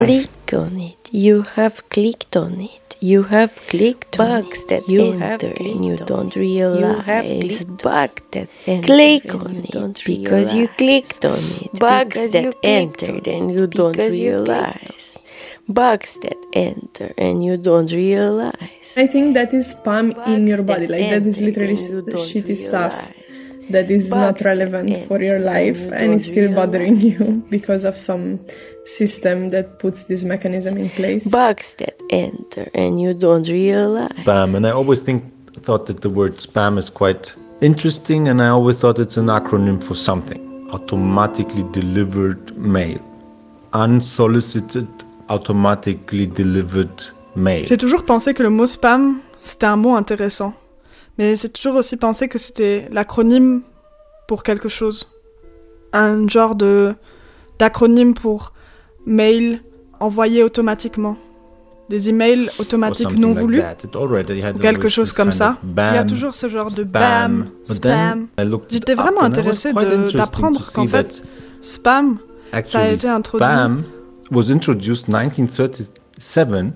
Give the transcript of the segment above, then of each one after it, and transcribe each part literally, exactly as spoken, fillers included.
Click on it. You have clicked on it. You have clicked bugs that you enter and you don't realize bugs that click on it because you clicked on it. Bugs that entered and you don't realize. Bugs that enter and you don't realize. I think that is spam in your body. Like that is literally shitty stuff that is not relevant for your life and is still bothering you because of some system that puts this mechanism in place. Bugs that enter and you don't realize. Spam, and I always think thought that the word spam is quite interesting, and I always thought it's an acronym for something. Automatically delivered mail. Unsolicited, automatically delivered mail. J'ai toujours pensé que le mot spam, c'était un mot intéressant. Mais j'ai toujours aussi pensé que c'était l'acronyme pour quelque chose. Un genre de d'acronyme pour mail envoyé automatiquement. Des emails automatiques non voulus. Like ou quelque chose comme ça. Bam, il y a toujours ce genre de bam, spam. J'étais vraiment intéressée de, d'apprendre qu'en fait, spam, Actually, ça a été introduit. Spam was introduced in nineteen thirty-seven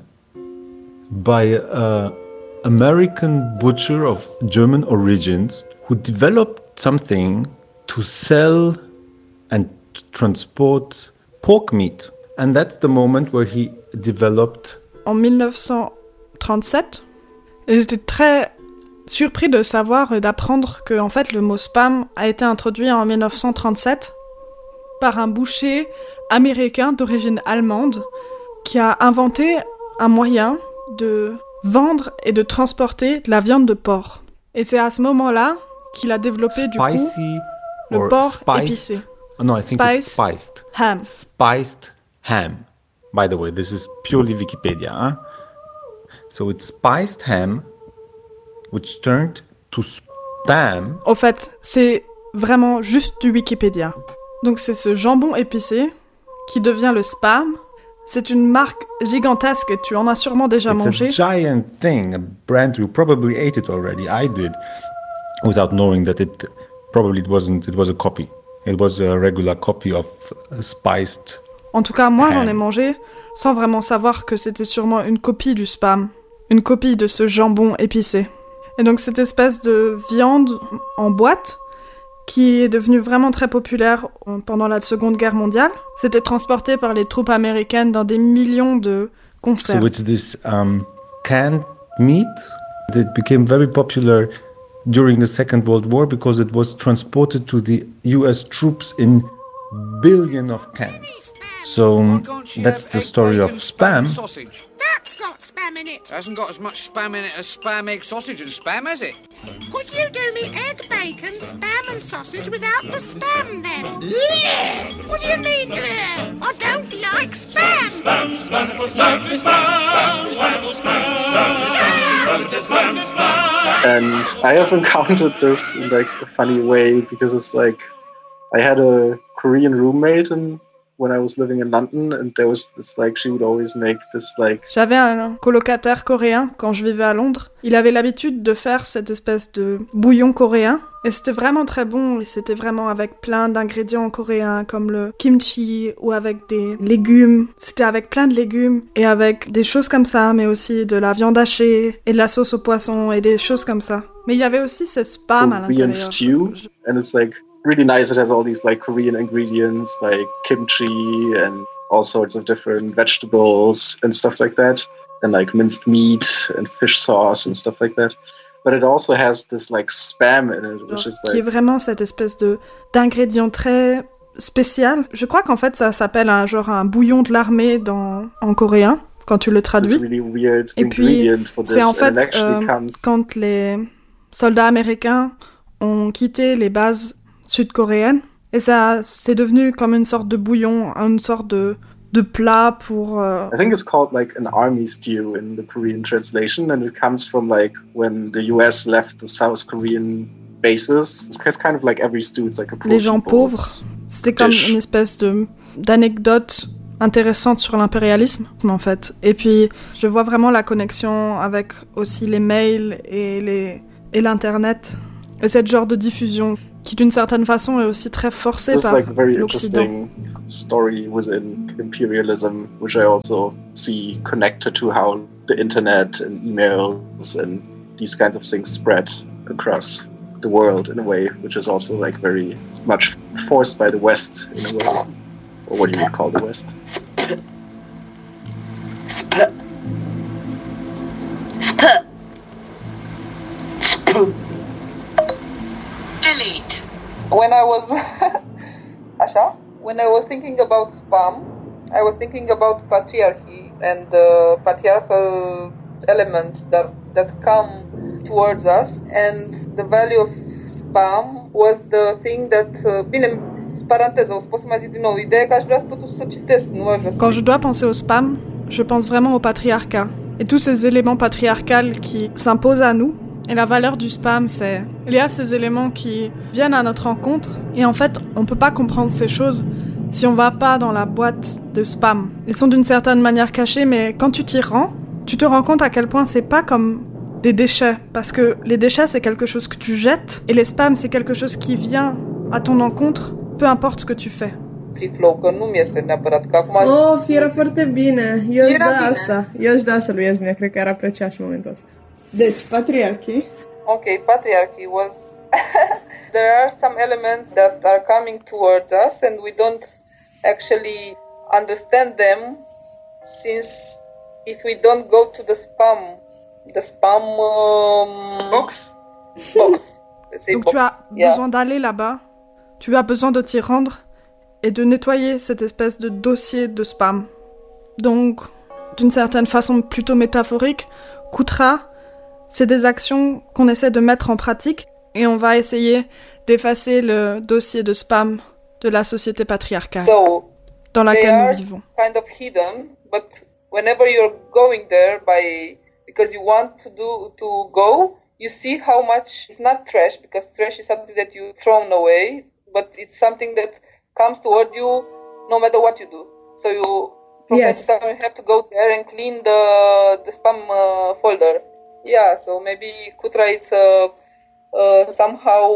by a American butcher of German origins who developed something to sell and transport pork meat. And that's the moment where he developed... En dix-neuf cent trente-sept, et j'étais très surpris de savoir et d'apprendre que en fait, le mot spam a été introduit en dix-neuf cent trente-sept par un boucher américain d'origine allemande qui a inventé un moyen de vendre et de transporter de la viande de porc. Et c'est à ce moment-là qu'il a développé du coup le porc spiced, épicé. Oh no, I think Spice, it's spiced. Ham. Spiced ham. By the way, this is purely Wikipedia. Huh? So it's spiced ham, which turned to spam. Au fait, c'est vraiment juste du Wikipédia. Donc c'est ce jambon épicé qui devient le spam. C'est une marque gigantesque et tu en as sûrement déjà It's mangé. It's a giant thing, a brand. You probably ate it already. I did, without knowing that it probably it wasn't. It was a copy. It was a regular copy of a spiced. En tout cas, moi, ham. j'en ai mangé sans vraiment savoir que c'était sûrement une copie du spam, une copie de ce jambon épicé. Et donc cette espèce de viande en boîte qui est devenue vraiment très populaire pendant la Seconde Guerre mondiale. C'était transporté par les troupes américaines dans des millions de concerts. So it's this um, canned meat that became very popular during the Second World War because it was transported to the U S troops in billions of cans. So um, that's the story of spam. That's got spam in it. It hasn't got as much spam in it as spam, egg, sausage and spam, has it? Could you do me egg, bacon, spam and sausage without the spam then? Yeah! What do you mean, yeah? I don't like spam! Spam, spam, spam, spam, spam, spam, spam, spam. And I have encountered this in like a funny way because it's like I had a Korean roommate and when I was living in London, and there was this like she would always make this like. J'avais un colocataire coréen quand je vivais à Londres. Il avait l'habitude de faire cette espèce de bouillon coréen et c'était vraiment très bon et c'était vraiment avec plein d'ingrédients coréens comme le kimchi ou avec des légumes. C'était avec plein de légumes et avec des choses comme ça, mais aussi de la viande hachée et de la sauce au poisson et des choses comme ça. Mais il y avait aussi ce spam à l'intérieur. Korean stew, and it's like really nice. It has all these like Korean ingredients like kimchi and all sorts of different vegetables and stuff like that, and like minced meat and fish sauce and stuff like that. But it also has this like spam in it, which Genre, is like qui est vraiment cette espèce de d'ingrédient très spécial. Je crois qu'en fait ça s'appelle un genre un bouillon de l'armée dans en coréen quand tu le traduis. really weird Et puis ingredient for this. c'est en And fait it actually euh, comes quand les soldats américains ont quitté les bases sud-coréenne. Et ça, c'est devenu comme une sorte de bouillon, une sorte de, de plat pour... Euh... I think it's called like an army stew in the Korean translation, and it comes from like when the U S left the South Korean bases. It's kind of like every stew, it's like a Les gens pauvres. C'était comme dish. une espèce de, d'anecdote intéressante sur l'impérialisme, en fait. Et puis, je vois vraiment la connexion avec aussi les mails et, les, et l'Internet. Et cette genre de diffusion qui d'une certaine façon est aussi très forcé This par is like a very l'Occident. interesting story within imperialism, which I also see connected to how the internet and emails and these kinds of things spread across the world in a way, which is also like very much forced by the West in a way, or what you would call the West. Delete. When I was Asha, when I was thinking about spam, I was thinking about patriarchy and the patriarchal elements that that come towards us, and the value of spam was the thing that uh, bine, paranteză, o să pot să mai zic din nou, ideea că aș vrea totuși să citesc, nu aș vrea să... Quand je dois penser au spam, je pense vraiment au patriarcat et tous ces éléments patriarcals qui s'imposent à nous. Et la valeur du spam, c'est... Il y a ces éléments qui viennent à notre rencontre, et en fait, on peut pas comprendre ces choses si on va pas dans la boîte de spam. Ils sont d'une certaine manière cachés, mais quand tu t'y rends, tu te rends compte à quel point c'est pas comme des déchets, parce que les déchets, c'est quelque chose que tu jettes, et les spams, c'est quelque chose qui vient à ton encontre, peu importe ce que tu fais. Free flow, că nu-mi iese neapărat, că acum... Oh, era foarte bine. Eu își Era da bine. asta. Eu își da asta lui Esmia, cred că ar aprecia și momentul ăsta. Deci, patriarchy. Okay, patriarchy was... There are some elements that are coming towards us and we don't actually understand them, since if we don't go to the spam, the spam um, box, box, let's say Donc box. tu as yeah. besoin d'aller là-bas, tu as besoin de t'y rendre et de nettoyer cette espèce de dossier de spam. Donc, d'une certaine façon plutôt métaphorique, Kutra, c'est des actions qu'on essaie de mettre en pratique et on va essayer d'effacer le dossier de spam de la société patriarcale So, dans they laquelle are nous vivons. kind of hidden, but whenever you're going there by because you want to do to go, you see how much it's not trash, because trash is something that you thrown away, but it's something that comes toward you no matter what you do. So you from Yes. time to time you have to go there and clean the the spam uh, folder. Yeah, so maybe Kutra it's a uh, somehow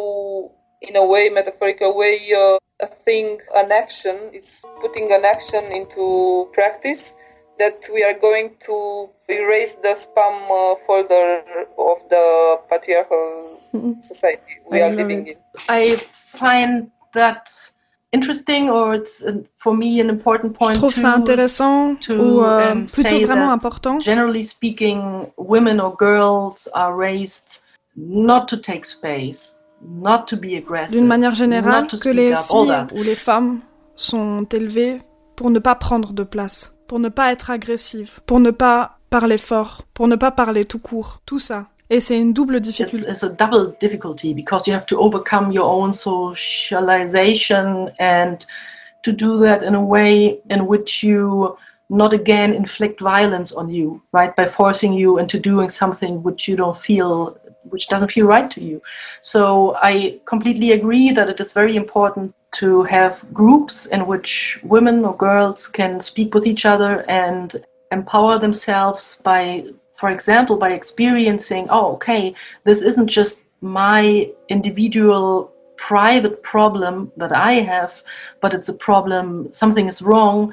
in a way, metaphorical way, uh, a thing, an action. It's putting an action into practice that we are going to erase the spam uh, folder of the patriarchal society we I are love living it. in. I find that interesting, or it's uh, for me an important point. Je trouve to, ça intéressant to, ou euh, um, plutôt say vraiment that important. Generally speaking, women or girls are raised not to take space, not to be aggressive, D'une manière générale, not to que speak les up, all filles that. ou les femmes sont élevées pour ne pas prendre de place, pour ne pas être agressives, pour ne pas parler fort, pour ne pas parler tout court, tout ça. Et c'est une double It's, difficulté. it's a double difficulty because you have to overcome your own socialization and to do that in a way in which you not again inflict violence on you, right? By forcing you into doing something which you don't feel, which doesn't feel right to you. So I completely agree that it is very important to have groups in which women or girls can speak with each other and empower themselves by, for example, by experiencing, oh, okay, this isn't just my individual private problem that I have, but it's a problem, something is wrong,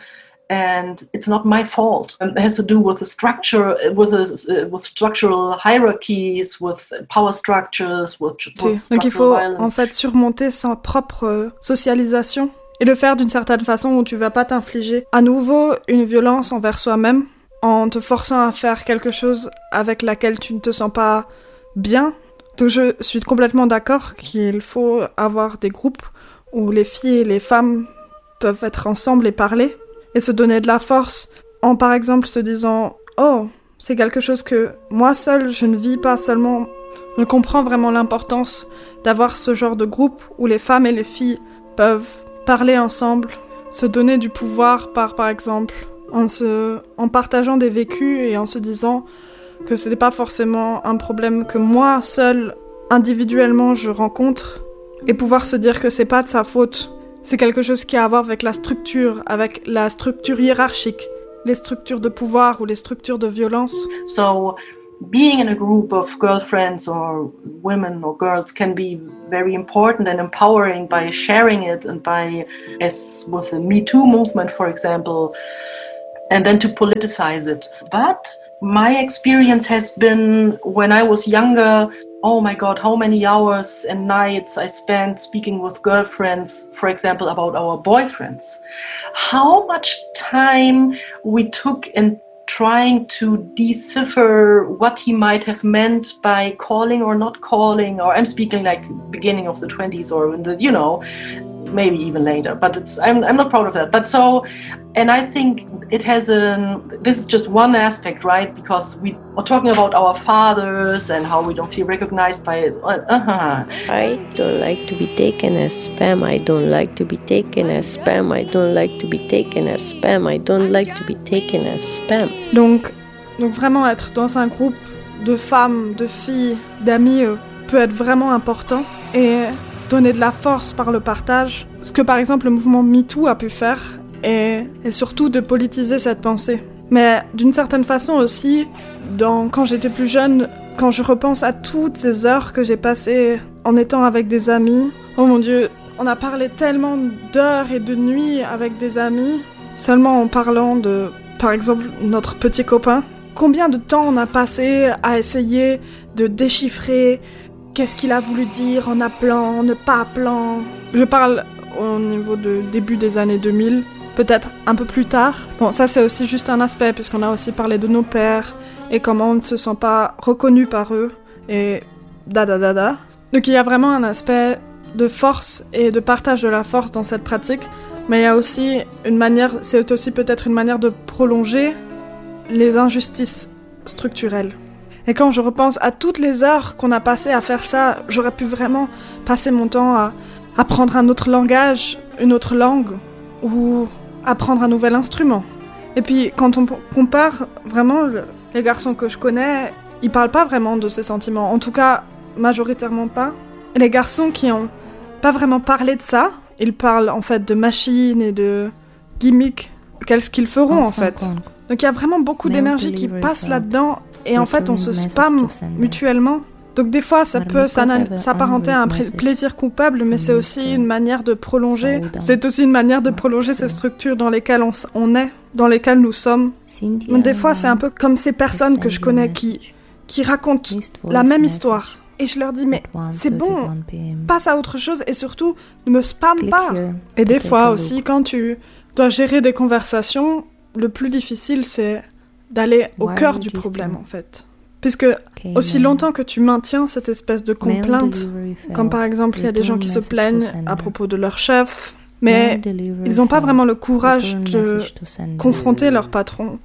and it's not my fault. And it has to do with the structure, with the, with structural hierarchies, with power structures, with, with Donc il structural faut violence. en fait surmonter sa propre euh, socialisation et le faire d'une certaine façon où tu vas pas t'infliger à nouveau une violence envers soi-même en te forçant à faire quelque chose avec laquelle tu ne te sens pas bien. Donc je suis complètement d'accord qu'il faut avoir des groupes où les filles et les femmes peuvent être ensemble et parler et se donner de la force en par exemple se disant « Oh, c'est quelque chose que moi seule je ne vis pas seulement ». Je comprends vraiment l'importance d'avoir ce genre de groupe où les femmes et les filles peuvent parler ensemble, se donner du pouvoir par par exemple en, se, en partageant des vécus et en se disant que ce n'est pas forcément un problème que moi seule individuellement je rencontre et pouvoir se dire que c'est pas de sa faute. C'est quelque chose qui a à voir avec la structure, avec la structure hiérarchique, les structures de pouvoir ou les structures de violence. So being in a group of girlfriends or women or girls can be very important and empowering by sharing it and by, as with the Me Too movement, for example, and then to politicize it. But my experience has been when I was younger, oh my God, how many hours and nights I spent speaking with girlfriends, for example, about our boyfriends. How much time we took in trying to decipher what he might have meant by calling or not calling, or I'm speaking like beginning of the twenties or in the, you know, maybe even later, but it's I'm I'm not proud of that. But so, and I think it has a, this is just one aspect, right? Because we are talking about our fathers and how we don't feel recognized by, uh-huh. I don't like to be taken as spam, I don't like to be taken as spam, I don't like to be taken as spam, I don't like to be taken as spam. Donc, donc vraiment être dans un groupe de femmes, de filles, d'amis euh, peut être vraiment important et donner de la force par le partage, ce que par exemple le mouvement MeToo a pu faire, et, et surtout de politiser cette pensée. Mais d'une certaine façon aussi, dans, quand j'étais plus jeune, quand je repense à toutes ces heures que j'ai passées en étant avec des amis, oh mon Dieu, on a parlé tellement d'heures et de nuits avec des amis, seulement en parlant de, par exemple, notre petit copain. Combien de temps on a passé à essayer de déchiffrer qu'est-ce qu'il a voulu dire en appelant, en ne pas appelant. Je parle au niveau de début des années deux mille, peut-être un peu plus tard. Bon, ça c'est aussi juste un aspect, puisqu'on a aussi parlé de nos pères et comment on ne se sent pas reconnu par eux, et da da da da. Donc il y a vraiment un aspect de force et de partage de la force dans cette pratique, mais il y a aussi une manière, c'est aussi peut-être une manière de prolonger les injustices structurelles. Et quand je repense à toutes les heures qu'on a passées à faire ça, j'aurais pu vraiment passer mon temps à apprendre un autre langage, une autre langue, ou apprendre un nouvel instrument. Et puis, quand on compare, vraiment, le, les garçons que je connais, ils parlent pas vraiment de ces sentiments. En tout cas, majoritairement pas. Et les garçons qui ont pas vraiment parlé de ça, ils parlent en fait de machines et de gimmicks. Qu'est-ce qu'ils feront en fait? Donc il y a vraiment beaucoup d'énergie qui passe là-dedans. Et en fait, on se spamme mutuellement. Donc des fois, ça peut s'apparenter à un plaisir coupable, mais c'est aussi une manière de prolonger. C'est aussi une manière de prolonger ces structures dans lesquelles on, on est, dans lesquelles nous sommes. Donc des fois, c'est un peu comme ces personnes que je connais qui, qui racontent la même histoire. Et je leur dis, mais c'est bon, passe à autre chose et surtout, ne me spamme pas. Et des fois aussi, quand tu dois gérer des conversations, le plus difficile, c'est d'aller au cœur du problème, en fait. Puisque aussi longtemps que tu maintiens cette espèce de complainte, comme par exemple, il y a des gens qui se plaignent à propos de leur chef, mais ils n'ont pas vraiment le courage de confronter leur patron.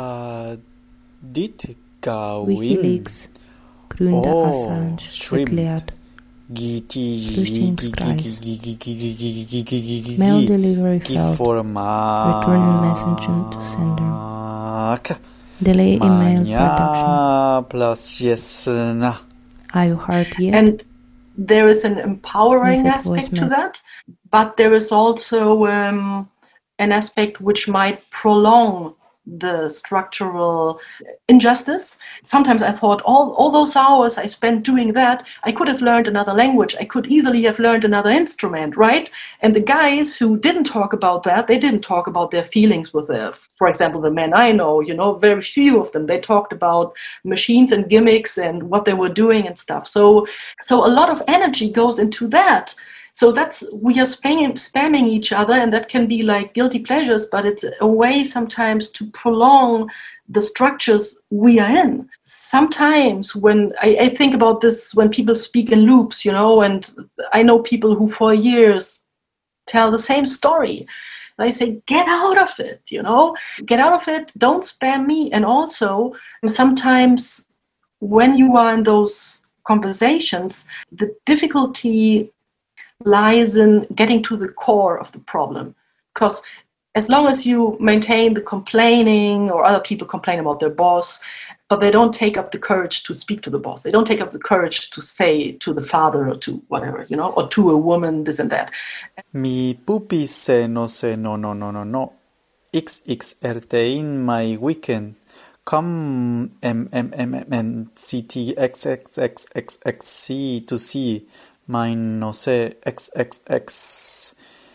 WikiLeaks gründe Assange erklärt. Flüchtlingskreis. Mail delivery failed. Returning message to sender. Delay email production. Are you hurt yet? And there is an empowering aspect to that, but there is also um, an aspect which might prolong the structural injustice. Sometimes I thought all, all those hours I spent doing that, I could have learned another language. I could easily have learned another instrument, right? And the guys who didn't talk about that, they didn't talk about their feelings with their, for example, the men I know, you know, very few of them, they talked about machines and gimmicks and what they were doing and stuff. So, so a lot of energy goes into that. So that's, we are spamming, spamming each other, and that can be like guilty pleasures, but it's a way sometimes to prolong the structures we are in. Sometimes when I, I think about this, when people speak in loops, you know, and I know people who for years tell the same story. I say, get out of it, you know, get out of it, don't spam me. And also, sometimes when you are in those conversations, the difficulty lies in getting to the core of the problem. Because as long as you maintain the complaining, or other people complain about their boss, but they don't take up the courage to speak to the boss. They don't take up the courage to say to the father or to whatever, you know, or to a woman, this and that. Mi pupis se no se no no no no no. X X R T in my weekend. come M M M M N C T X X X X X C to C minus X X X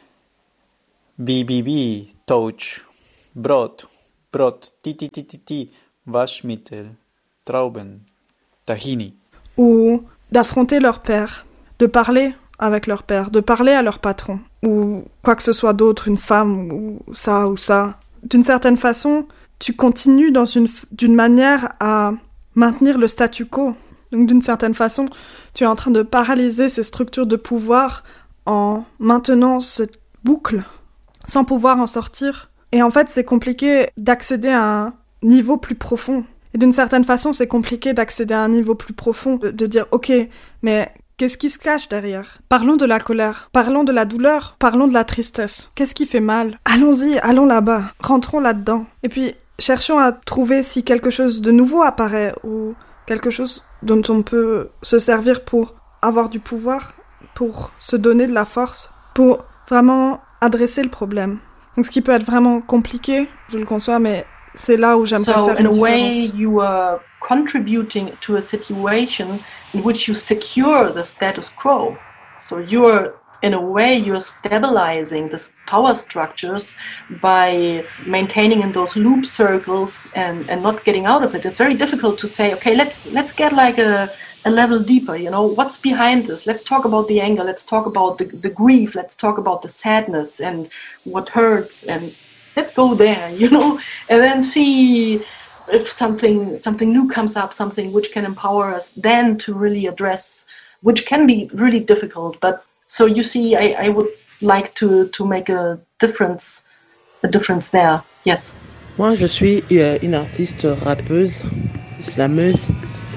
B B B Touch Brot Brot T T T T T Waschmittel Trauben Tahini. Ou d'affronter leur père, de parler avec leur père, de parler à leur patron, ou quoi que ce soit d'autre, une femme, ou ça, ou ça. D'une certaine façon, tu continues dans une, d'une manière à maintenir le statu quo. Donc d'une certaine façon, tu es en train de paralyser ces structures de pouvoir en maintenant cette boucle, sans pouvoir en sortir. Et en fait, c'est compliqué d'accéder à un niveau plus profond. Et d'une certaine façon, c'est compliqué d'accéder à un niveau plus profond, de, de dire « Ok, mais qu'est-ce qui se cache derrière ? Parlons de la colère, parlons de la douleur, parlons de la tristesse. Qu'est-ce qui fait mal ? Allons-y, allons là-bas, rentrons là-dedans. Et puis, cherchons à trouver si quelque chose de nouveau apparaît ou quelque chose dont on peut se servir pour avoir du pouvoir, pour se donner de la force, pour vraiment adresser le problème. » Donc ce qui peut être vraiment compliqué, je le conçois, mais c'est là où j'aimerais so, faire une différence. So in a way, you are contributing to a situation in which you secure the status quo. So you're, in a way, you're stabilizing the power structures by maintaining in those loop circles and, and not getting out of it. It's very difficult to say, okay, let's let's get like a, a level deeper, you know, what's behind this? Let's talk about the anger, let's talk about the, the grief, let's talk about the sadness and what hurts, and let's go there, you know, and then see if something something new comes up, something which can empower us then to really address, which can be really difficult. But so you see, I, I would like to, to make a difference, a difference there. Yes. Moi, je suis une artiste rappeuse, slameuse,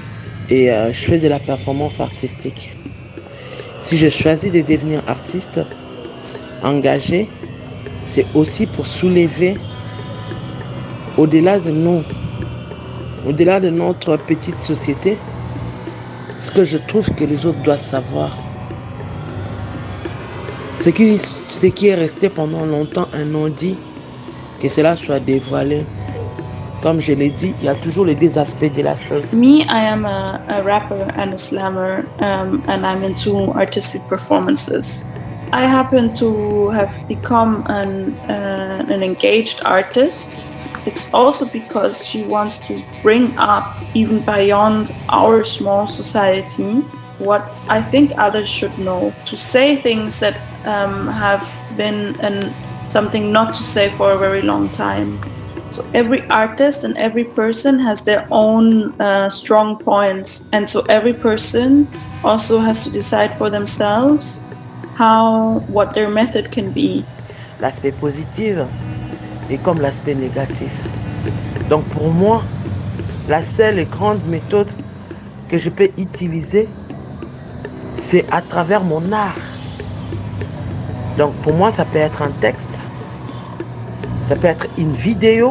et euh, je fais de la performance artistique. Si je choisis de devenir artiste engagée, c'est aussi pour soulever au-delà de nous, au-delà de notre petite société, ce que je trouve que les autres doivent savoir. Ce qui, ce qui est resté pendant longtemps un non-dit, que cela soit dévoilé. Comme je l'ai dit, il y a toujours les deux aspects de la chose. Me, I am a, a rapper and a slammer, um, and I'm into artistic performances. I happen to have become an, uh, an engaged artist. It's also because she wants to bring up, even beyond our small society, what I think others should know. To say things that um, have been an, something not to say for a very long time. So every artist and every person has their own uh, strong points. And so every person also has to decide for themselves how, what their method can be. L'aspect positif est comme l'aspect négatif. Donc pour moi, la seule et grande méthode que je peux utiliser, c'est à travers mon art. Donc pour moi, ça peut être un texte, ça peut être une vidéo,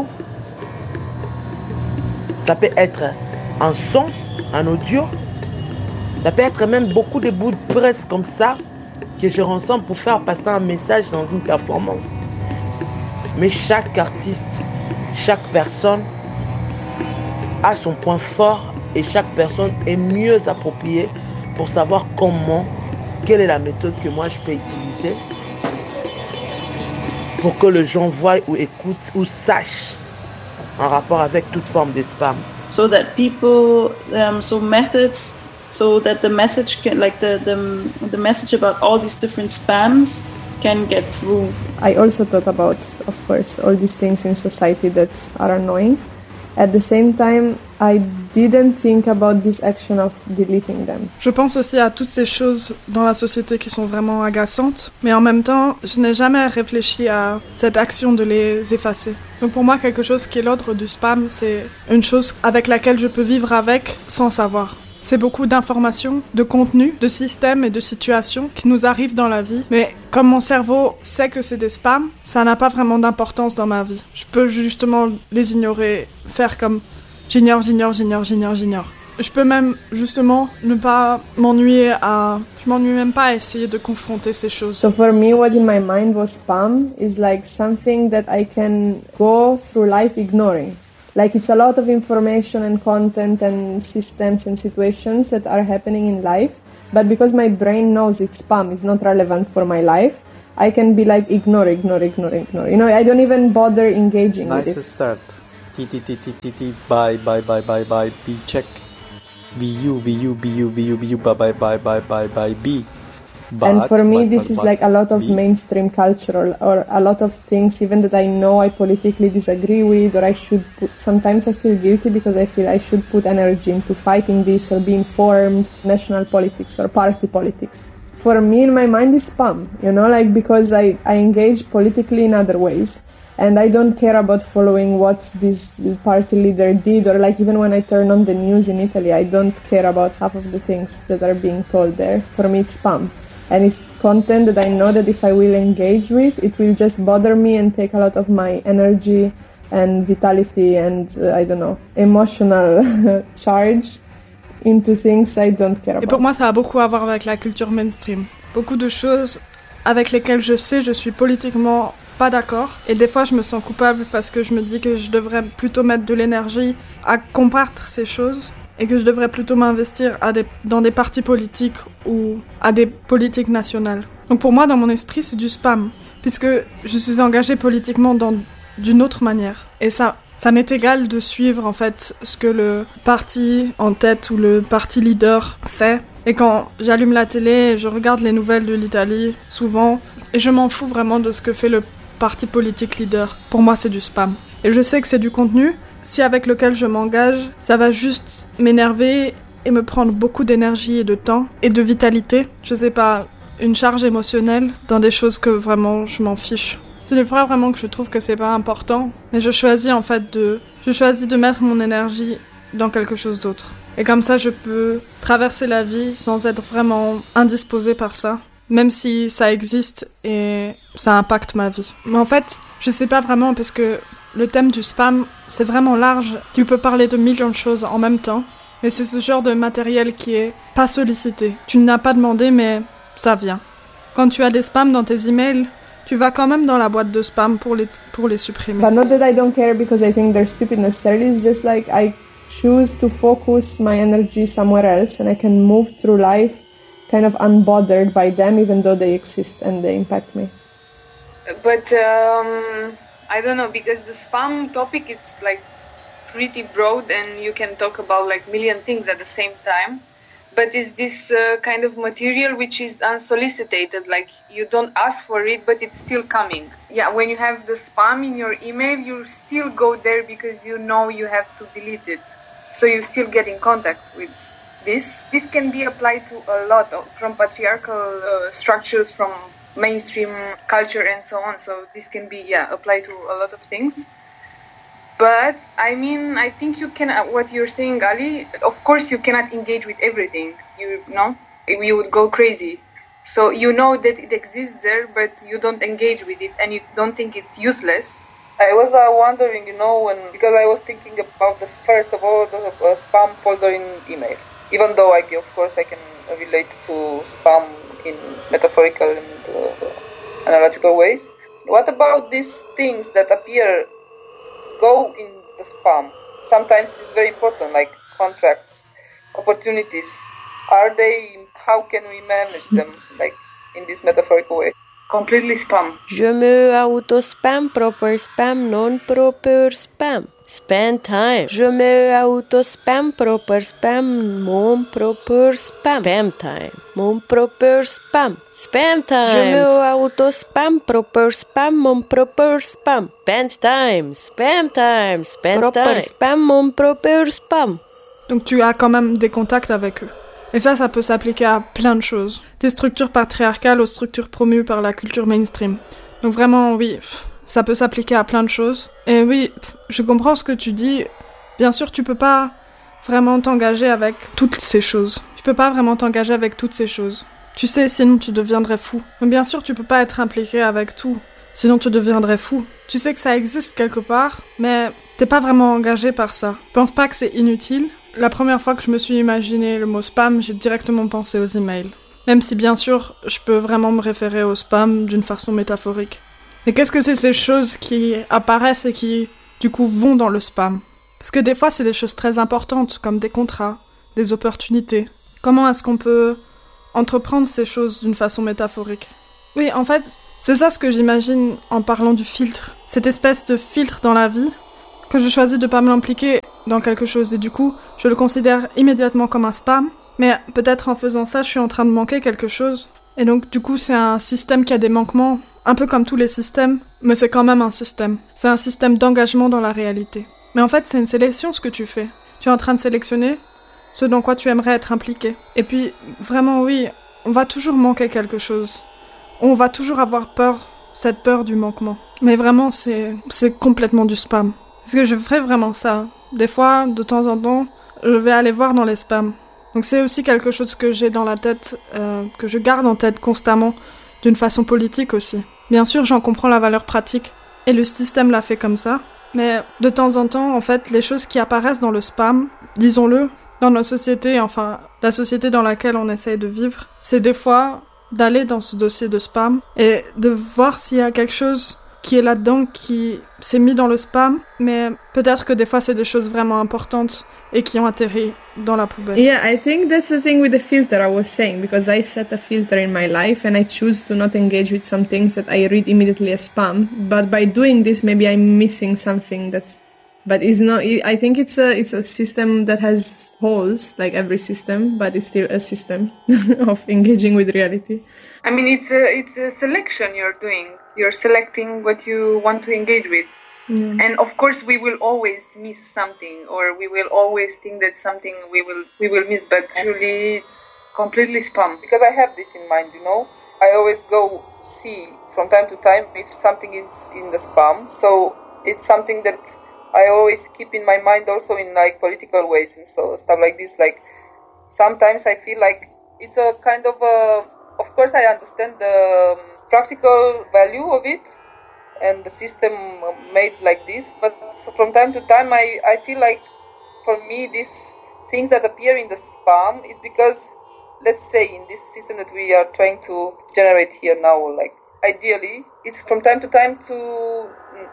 ça peut être un son, un audio, ça peut être même beaucoup de bouts de presse comme ça que je rassemble pour faire passer un message dans une performance. Mais chaque artiste, chaque personne a son point fort et chaque personne est mieux appropriée pour savoir comment, quelle est la méthode que moi je peux utiliser pour que les gens voient ou écoutent ou sachent en rapport avec toute forme de spam. So that people, um, so methods, so that the message can, like the, the the message about all these different spams can get through. I also thought about, of course, all these things in society that are annoying. At the same time, I didn't think about this action of deleting them. Je pense aussi à toutes ces choses dans la société qui sont vraiment agaçantes, mais en même temps, je n'ai jamais réfléchi à cette action de les effacer. Donc pour moi, quelque chose qui est l'ordre du spam, c'est une chose avec laquelle je peux vivre avec sans savoir. C'est beaucoup d'informations, de contenu, de systèmes et de situations qui nous arrivent dans la vie. Mais comme mon cerveau sait que c'est des spams, ça n'a pas vraiment d'importance dans ma vie. Je peux justement les ignorer, faire comme j'ignore, j'ignore, j'ignore, j'ignore, j'ignore. Je peux même justement ne pas m'ennuyer à... Je m'ennuie même pas à essayer de confronter ces choses. So for me, what in my mind was spam is like something that I can go through life ignoring. Like it's a lot of information and content and systems and situations that are happening in life. But because my brain knows it's spam, it's not relevant for my life, I can be like ignore, ignore, ignore, ignore. You know, I don't even bother engaging nice with it. Nice start. T T T T T T bye bye bye bye bye B check. V U V U B U B U B U bye bye bye bye bye bye B. But, and for me, but, this but, is but, like a lot of B. mainstream culture or, or a lot of things, even that I know I politically disagree with, or I should put, sometimes I feel guilty because I feel I should put energy into fighting this or be informed, national politics or party politics. For me, in my mind, is spam, you know, like because I, I engage politically in other ways. And I don't care about following what this party leader did, or like even when I turn on the news in Italy, I don't care about half of the things that are being told there. For me, it's spam. And it's content that I know that if I will engage with, it will just bother me and take a lot of my energy and vitality and, uh, I don't know, emotional charge into things I don't care about. Et pour moi, ça a beaucoup à voir avec la culture mainstream. Beaucoup de choses avec lesquelles je sais, je suis politiquement pas d'accord. Et des fois, je me sens coupable parce que je me dis que je devrais plutôt mettre de l'énergie à combattre ces choses et que je devrais plutôt m'investir à des, dans des partis politiques ou à des politiques nationales. Donc pour moi, dans mon esprit, c'est du spam, puisque je suis engagée politiquement dans, d'une autre manière. Et ça, ça m'est égal de suivre en fait ce que le parti en tête ou le parti leader fait. Et quand j'allume la télé, je regarde les nouvelles de l'Italie, souvent, et je m'en fous vraiment de ce que fait le parti politique leader. Pour moi, c'est du spam. Et je sais que c'est du contenu, si avec lequel je m'engage, ça va juste m'énerver et me prendre beaucoup d'énergie et de temps et de vitalité. Je sais pas, une charge émotionnelle dans des choses que vraiment je m'en fiche. Ce n'est pas vraiment que je trouve que c'est pas important, mais je choisis en fait de, je choisis de mettre mon énergie dans quelque chose d'autre. Et comme ça, je peux traverser la vie sans être vraiment indisposée par ça, même si ça existe et ça impacte ma vie. Mais en fait, je sais pas vraiment parce que le thème du spam, c'est vraiment large. Tu peux parler de millions de choses en même temps, mais c'est ce genre de matériel qui est pas sollicité. Tu n'as pas demandé, mais ça vient. Quand tu as des spams dans tes emails, tu vas quand même dans la boîte de spam pour les, pour les supprimer. But not that I don't care because I think they're stupid necessarily, it's just like I choose to focus my energy somewhere else and I can move through life kind of unbothered by them even though they exist and they impact me. But um, I don't know, because the spam topic it's like pretty broad and you can talk about like million things at the same time. But it's this uh, kind of material which is unsolicited, like you don't ask for it, but it's still coming. Yeah, when you have the spam in your email, you still go there because you know you have to delete it. So you still get in contact with this. This can be applied to a lot of, from patriarchal uh, structures, from mainstream culture and so on. So this can be, yeah, applied to a lot of things. But, I mean, I think you can, uh, what you're saying, Ali, of course you cannot engage with everything, you know, you would go crazy. So you know that it exists there, but you don't engage with it and you don't think it's useless. I was uh, wondering, you know, when, because I was thinking about this first of all, the uh, spam folder in emails. Even though, I, of course, I can relate to spam in metaphorical and uh, analogical ways. What about these things that appear go in the spam? Sometimes it's very important, like contracts, opportunities. Are they, how can we manage them, like in this metaphorical way? Completely spam. Je me auto-spam, proper spam, non-proper spam. Spend time. Je me auto-spam, proper spam, non-proper spam. Spam time. Non-proper spam. Spam time. Je me auto-spam, proper spam, non-proper spam. Spend time. Spam time. Spend proper time. Spam, non-proper spam. Donc tu as quand même des contacts avec eux. Et ça, ça peut s'appliquer à plein de choses. Des structures patriarcales aux structures promues par la culture mainstream. Donc vraiment, oui, ça peut s'appliquer à plein de choses. Et oui, je comprends ce que tu dis. Bien sûr, tu peux pas vraiment t'engager avec toutes ces choses. Tu peux pas vraiment t'engager avec toutes ces choses. Tu sais, sinon tu deviendrais fou. Mais bien sûr, tu peux pas être impliqué avec tout. Sinon tu deviendrais fou. Tu sais que ça existe quelque part, mais t'es pas vraiment engagé par ça. Pense pas que c'est inutile. La première fois que je me suis imaginé le mot spam, j'ai directement pensé aux emails. Même si bien sûr, je peux vraiment me référer au spam d'une façon métaphorique. Mais qu'est-ce que c'est ces choses qui apparaissent et qui, du coup, vont dans le spam ? Parce que des fois, c'est des choses très importantes, comme des contrats, des opportunités. Comment est-ce qu'on peut entreprendre ces choses d'une façon métaphorique? Oui, en fait, c'est ça ce que j'imagine en parlant du filtre. Cette espèce de filtre dans la vie, que je choisis de ne pas m'impliquer dans quelque chose. Et du coup, je le considère immédiatement comme un spam. Mais peut-être en faisant ça, je suis en train de manquer quelque chose. Et donc, du coup, c'est un système qui a des manquements, un peu comme tous les systèmes, mais c'est quand même un système. C'est un système d'engagement dans la réalité. Mais en fait, c'est une sélection ce que tu fais. Tu es en train de sélectionner ce dans quoi tu aimerais être impliqué. Et puis, vraiment, oui, on va toujours manquer quelque chose. On va toujours avoir peur, cette peur du manquement. Mais vraiment, c'est, c'est complètement du spam. Parce que je ferais vraiment ça. Des fois, de temps en temps, je vais aller voir dans les spams. Donc c'est aussi quelque chose que j'ai dans la tête, euh, que je garde en tête constamment, d'une façon politique aussi. Bien sûr, j'en comprends la valeur pratique, et le système l'a fait comme ça. Mais de temps en temps, en fait, les choses qui apparaissent dans le spam, disons-le, dans nos sociétés, enfin, la société dans laquelle on essaye de vivre, c'est des fois d'aller dans ce dossier de spam et de voir s'il y a quelque chose qui est là-dedans, qui s'est mis dans le spam, mais peut-être que des fois c'est des choses vraiment importantes et qui ont atterri dans la poubelle. Yeah, I think that's the thing with the filter I was saying, because I set a filter in my life and I choose to not engage with some things that I read immediately as spam. But by doing this, maybe I'm missing something that's, but it's not, I think it's a, it's a system that has holes, like every system, but it's still a system of engaging with reality. I mean, it's a, it's a selection you're doing. You're selecting what you want to engage with. Yeah. And of course we will always miss something, or we will always think that something we will we will miss, but actually it's completely spam. Because I have this in mind, you know. I always go see from time to time if something is in the spam. So it's something that I always keep in my mind also in like political ways and so stuff like this. Like sometimes I feel like it's a kind of a, of course I understand the um, practical value of it and the system made like this, but from time to time I, I feel like for me these things that appear in the spam is because, let's say in this system that we are trying to generate here now, like ideally it's from time to time to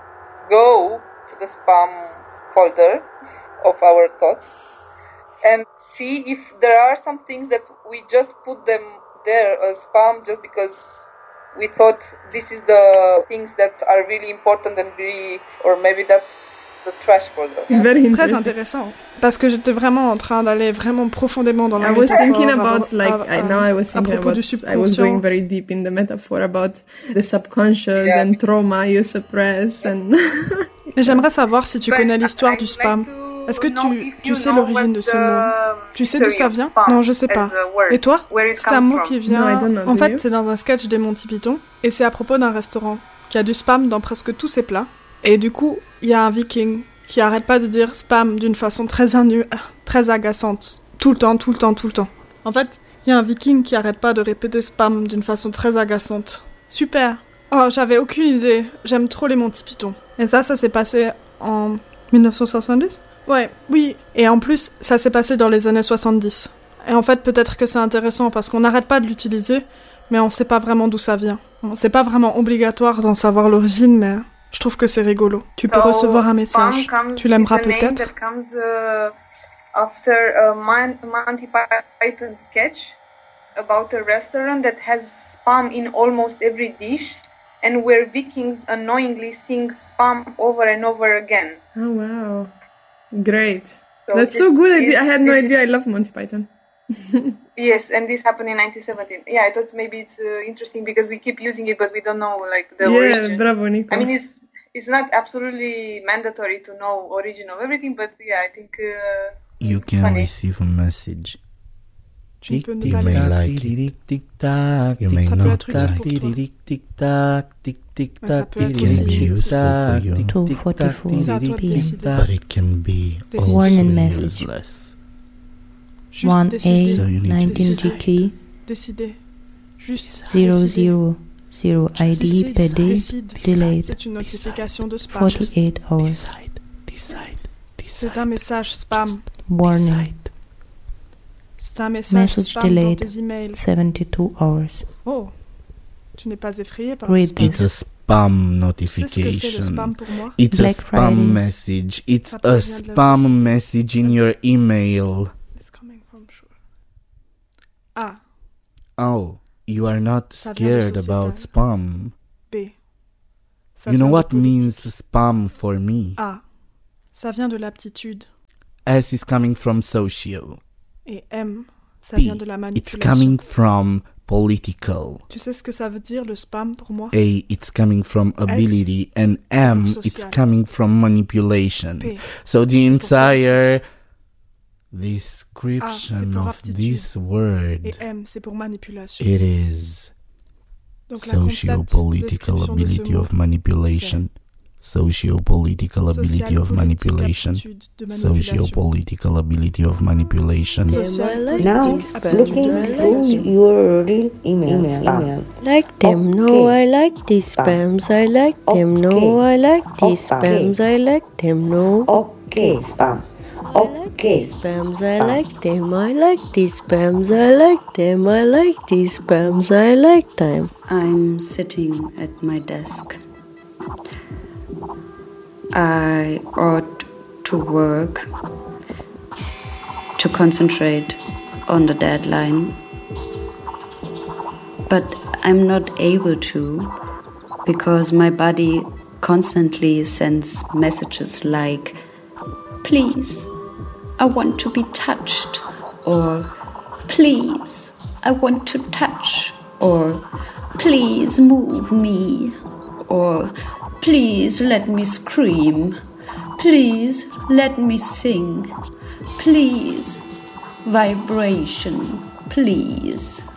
go to the spam folder of our thoughts and see if there are some things that we just put them there as spam just because we thought this is the things that are really important and really, or maybe that's the trash folder. Very Très intéressant, parce que j'étais vraiment en train d'aller vraiment profondément dans la I was thinking about à, like à, I know I was thinking about I was going very deep in the metaphor about the subconscious yeah. and trauma you suppress and. Mais j'aimerais savoir si tu But connais l'histoire du spam. Like Est-ce que tu, tu sais l'origine de ce mot? Tu sais d'où ça vient? Non, je sais pas. Et toi? C'est un mot qui vient... No, en fait, c'est dans un sketch des Monty Python, et c'est à propos d'un restaurant qui a du spam dans presque tous ses plats. Et du coup, il y a un viking qui arrête pas de dire spam d'une façon très inu... très agaçante. Tout le temps, tout le temps, tout le temps. En fait, il y a un viking qui arrête pas de répéter spam d'une façon très agaçante. Super! Oh, j'avais aucune idée. J'aime trop les Monty Python. Et ça, ça s'est passé en dix-neuf cent soixante-dix? Ouais, oui. Et en plus, ça s'est passé dans les années soixante-dix. Et en fait, peut-être que c'est intéressant parce qu'on n'arrête pas de l'utiliser, mais on sait pas vraiment d'où ça vient. C'est pas vraiment obligatoire d'en savoir l'origine, mais je trouve que c'est rigolo. Tu peux so, recevoir un message. Tu l'aimeras peut-être. Uh, after a Monty Python sketch about a restaurant that has spam in almost every dish, and where Vikings annoyingly sing spam over and over again. Oh wow. Great. So That's so good. Is, I had no idea. I love Monty Python. Yes, and this happened in nineteen seventeen. Yeah, I thought maybe it's uh, interesting because we keep using it, but we don't know like the yeah, origin. Yeah, bravo, Nico. I mean, it's it's not absolutely mandatory to know origin of everything, but yeah, I think uh, you can funny. receive a message. Tu peux you may like it. Tic-tac, you may not like it. Tic-tac, tic-tac, two forty-four p m But it can be also warning message. Useless. one A nineteen G K zero zero zero I D P D delayed forty-eight hours. C'est un message spam. Warning. C'est un message, message spam delayed dans tes emails. seventy-two hours. Oh, tu n'es pas effrayé par Read le spam. It's a spam notification. Spam pour moi? It's Black a spam Friday. message. It's a spam message in your email. It's coming from sure. A. Oh, you are not Ça vient de scared about sociétal. spam. B. Ça You know vient de what politique. means spam for me? A. Ça vient de l'aptitude. S is coming from social. Et M. Ça P, vient de la it's manipulation. coming from political. Tu sais ce que ça veut dire le spam pour moi? A, it's coming from ability, and M, it's social. coming from manipulation. P, So the entire A, description c'est pour of aptitude. this word, Et M, c'est pour manipulation. it is Donc la complète socio-political description de ce ability mot, of manipulation. Socio-political ability Social, of manipulation. politique, aptitude de manipulation. Socio-political ability of manipulation. Social, Now, politique, aptitude de looking through manipulation. your real email, spam. Like them, no, I like these spams, I like them, no, I like these spams, I like them, no. Okay, spam. Okay, Spams, I like them, I like these spams, I like them, I like these spams, I like them. I'm sitting at my desk. I ought to work, to concentrate on the deadline, but I'm not able to because my body constantly sends messages like, please, I want to be touched, or please, I want to touch, or please move me, or please let me scream, please let me sing, please, vibration, please.